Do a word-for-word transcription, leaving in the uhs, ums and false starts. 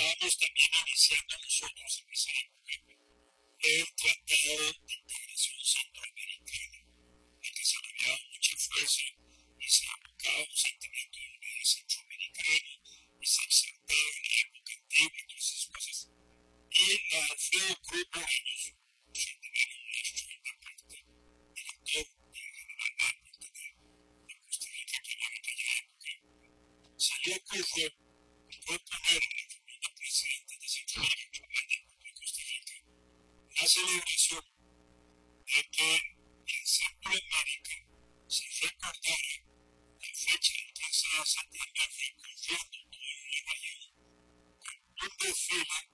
estábamos también iniciando nosotros en esa época el Tratado de Integración Centroamericana, en que se le había dado mucha fuerza y se abocaba un sentimiento de unidad centroamericana y se exaltaba en la época antigua y todas esas cosas. Y a Alfredo Cruz Bolaños, centenario nuestro en la parte, director y general de de Costa Rica, que en aquella época se le ocurrió proponer a la familia presidente de Centroamérica, de Costa Rica, la celebración de que en Centroamérica se recordara la fecha del quince de septiembre recorriendo todo el Nuevo León con un desfile